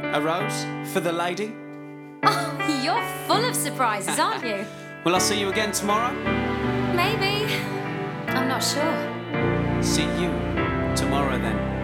A rose for the lady? Oh, you're full of surprises, aren't you? Will I see you again tomorrow? Maybe. I'm not sure. See you tomorrow then.